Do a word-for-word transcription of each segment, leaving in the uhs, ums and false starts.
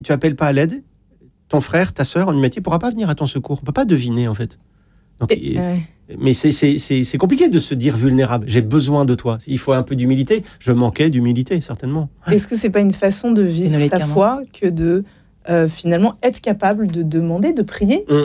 tu appelles pas à l'aide, ton frère, ta sœur en humanité ne pourra pas venir à ton secours. On ne peut pas deviner, en fait. Donc, et, ouais. Mais c'est, c'est, c'est, c'est compliqué de se dire vulnérable. J'ai besoin de toi. Il faut un peu d'humilité. Je manquais d'humilité, certainement. Est-ce que ce n'est pas une façon de vivre sa foi que de euh, finalement être capable de demander, de prier mmh.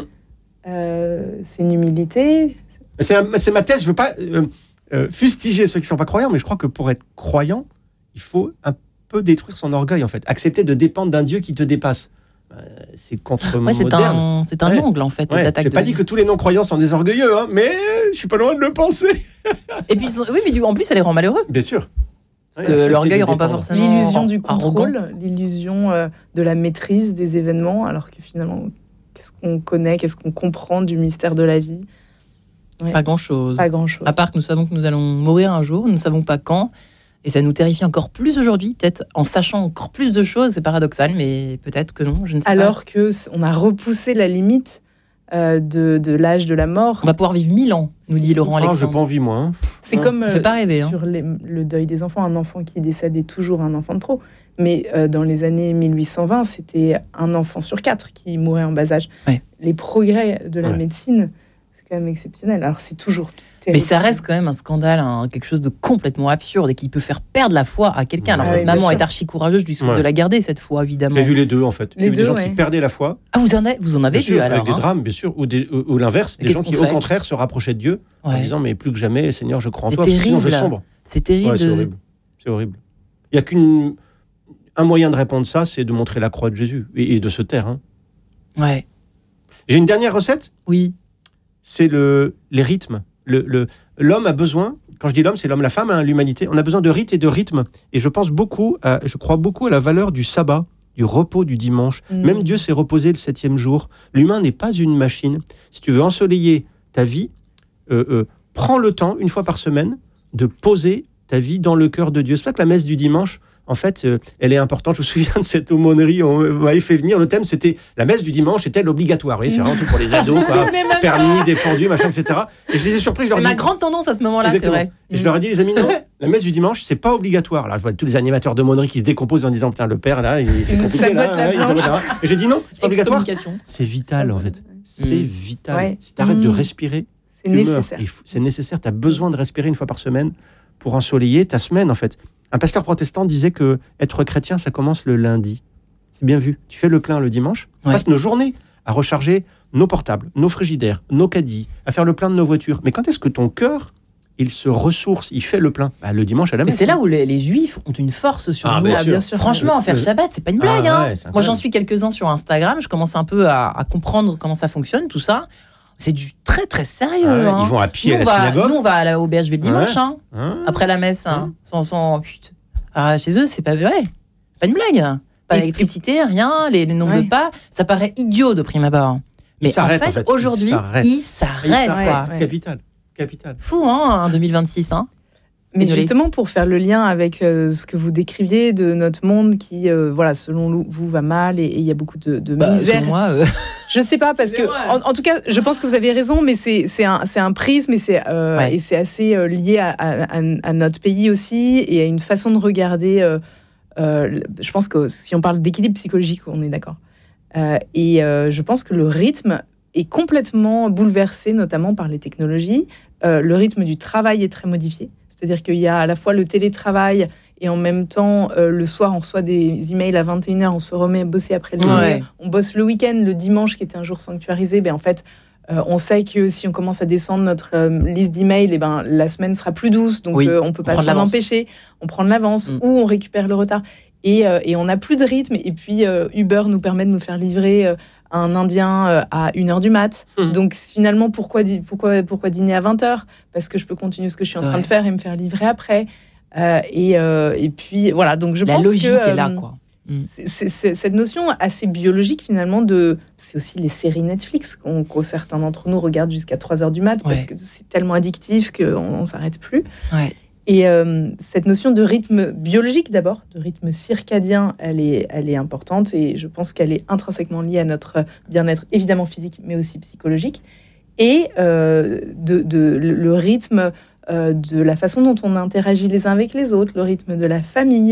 euh, C'est une humilité. C'est, un, c'est ma thèse. Je ne veux pas euh, euh, fustiger ceux qui ne sont pas croyants, mais je crois que pour être croyant, il faut un peu détruire son orgueil, en fait. Accepter de dépendre d'un Dieu qui te dépasse. Euh, c'est contre ouais, c'est moderne. Un, c'est un ouais. angle, en fait, ouais. d'attaque. Je n'ai pas dit que tous les non-croyants sont des orgueilleux, hein, mais je suis pas loin de le penser. Et puis, oui, mais en plus, ça les rend malheureux. Bien sûr. Parce que l'orgueil ne rend pas forcément l'illusion du contrôle, arrogant. L'illusion euh, de la maîtrise des événements, alors que finalement, qu'est-ce qu'on connaît, qu'est-ce qu'on comprend du mystère de la vie ? ouais. Pas grand-chose. Pas grand-chose. À part que nous savons que nous allons mourir un jour, nous ne savons pas quand. Et ça nous terrifie encore plus aujourd'hui, peut-être en sachant encore plus de choses. C'est paradoxal, mais peut-être que non, je ne sais Alors pas. Alors qu'on a repoussé la limite euh, de, de l'âge de la mort. On va pouvoir vivre mille ans, nous dit Laurent Alexandre. Ah, je n'ai pas envie, moi. Hein. C'est hein. comme euh, fait pas rêver, sur hein. les, le deuil des enfants. Un enfant qui décède est toujours un enfant de trop. Mais euh, dans les années mille huit cent vingt, c'était un enfant sur quatre qui mourait en bas âge. Ouais. Les progrès de la ouais. médecine, c'est quand même exceptionnel. Alors c'est toujours... Mais ça reste quand même un scandale, hein, quelque chose de complètement absurde et qui peut faire perdre la foi à quelqu'un. Alors, ah cette oui, maman est archi courageuse, je lui souhaite ouais. de la garder, cette foi, évidemment. J'ai vu les deux, en fait. Les J'ai vu deux, des gens ouais. qui perdaient la foi. Ah, vous en avez, vous en avez bien vu, sûr, alors avec des hein. drames, bien sûr, ou, des, ou, ou l'inverse, des gens qui, au contraire, se rapprochaient de Dieu ouais. en disant, mais plus que jamais, Seigneur, je crois en c'est toi, terrible. Sinon je sombre. C'est terrible. Ouais, c'est de... horrible. C'est horrible. Il n'y a qu'un moyen de répondre ça, c'est de montrer la croix de Jésus et, et de se taire. Hein. Ouais. J'ai une dernière recette. Oui. C'est le, les rythmes. Le, le, l'homme a besoin... Quand je dis l'homme, c'est l'homme, la femme, hein, l'humanité. On a besoin de rites et de rythme. Et je pense beaucoup, à, je crois beaucoup à la valeur du sabbat, du repos du dimanche. Mmh. Même Dieu s'est reposé le septième jour. L'humain n'est pas une machine. Si tu veux ensoleiller ta vie, euh, euh, prends le temps, une fois par semaine, de poser ta vie dans le cœur de Dieu. C'est pas que la messe du dimanche, en fait, euh, elle est importante. Je me souviens de cette aumônerie, on m'avait fait venir. Le thème, c'était la messe du dimanche est-elle obligatoire ? Oui, c'est vraiment tout pour les ados, quoi. Permis, défendu, machin, et cetera. Et je les ai surpris. Je c'est leur ma dis... grande tendance à ce moment-là, Exactement. C'est vrai. Et je leur ai dit, les amis, non, la messe du dimanche, c'est pas obligatoire. Là, je vois tous les animateurs d'aumônerie qui se décomposent en disant, putain, le père, là, il, c'est compliqué, là. là il là. Et j'ai dit, non, c'est pas obligatoire. C'est vital, en fait. C'est mmh. vital. Ouais. Si t'arrêtes mmh. de respirer, c'est nécessaire. C'est nécessaire. T'as besoin de respirer une fois par semaine pour ensoleiller ta semaine, en fait. Un pasteur protestant disait que être chrétien, ça commence le lundi. C'est bien vu. Tu fais le plein le dimanche. On ouais. passe nos journées à recharger nos portables, nos frigidaires, nos caddies, à faire le plein de nos voitures. Mais quand est-ce que ton cœur, il se ressource, il fait le plein ? Bah, le dimanche à la messe. Mais c'est là où les, les Juifs ont une force sur ah, nous. Bien ah, sûr. Bien sûr. Franchement, faire Shabbat, c'est pas une blague. Ah, hein. ouais, Moi, j'en suis quelques-uns sur Instagram. Je commence un peu à, à comprendre comment ça fonctionne, tout ça. C'est du très très sérieux. Ah ouais, hein. Ils vont à pied nous, à la va, synagogue. Nous, on va à la, au B H V le dimanche, ouais. hein, hein. après la messe. Hein, hein. Sans, sans, putain. Ah, chez eux, c'est pas vrai. Pas une blague. Pas d'électricité, rien, les, les nombres ouais. de pas. Ça paraît idiot de prime abord. Mais en fait, en fait, aujourd'hui, il s'arrête. C'est ouais. capital. capital. Fou, hein, en deux mille vingt-six. Hein. Mais Désolé. Justement, pour faire le lien avec euh, ce que vous décriviez de notre monde qui, euh, voilà, selon vous, va mal et il y a beaucoup de, de bah, misère. Moi, euh... Je ne sais pas, parce que, en, en tout cas, je pense que vous avez raison, mais c'est, c'est, un, c'est un prisme et c'est, euh, ouais. et c'est assez euh, lié à, à, à notre pays aussi et à une façon de regarder. Euh, euh, je pense que si on parle d'équilibre psychologique, on est d'accord. Euh, et euh, je pense que le rythme est complètement bouleversé, notamment par les technologies. Euh, le rythme du travail est très modifié. C'est-à-dire qu'il y a à la fois le télétravail et en même temps, euh, le soir, on reçoit des emails à vingt et une heures, on se remet à bosser après le dîner. Ouais. On bosse le week-end, le dimanche qui était un jour sanctuarisé. Ben, en fait, euh, on sait que si on commence à descendre notre euh, liste d'emails, et ben, la semaine sera plus douce. Donc, oui, euh, on ne peut pas s'en empêcher. On prend de l'avance mmh. ou on récupère le retard. Et, euh, et on n'a plus de rythme. Et puis, euh, Uber nous permet de nous faire livrer... Euh, un Indien euh, à une heure du mat. Mmh. Donc, finalement, pourquoi, di- pourquoi, pourquoi dîner à vingt heures ? Parce que je peux continuer ce que je suis en train ouais. de faire et me faire livrer après. Euh, et, euh, et puis, voilà. Donc, je La pense logique que... est là, quoi. Mmh. C'est, c'est, c'est, cette notion assez biologique, finalement, de... C'est aussi les séries Netflix qu'on, que certains d'entre nous regardent jusqu'à trois heures du mat ouais. parce que c'est tellement addictif qu'on ne s'arrête plus. Ouais. Et euh, cette notion de rythme biologique d'abord, de rythme circadien, elle est, elle est importante et je pense qu'elle est intrinsèquement liée à notre bien-être, évidemment physique, mais aussi psychologique. Et euh, de, de, le, le rythme euh, de la façon dont on interagit les uns avec les autres, le rythme de la famille,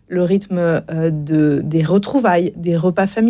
le rythme euh, de, des retrouvailles, des repas familiaux.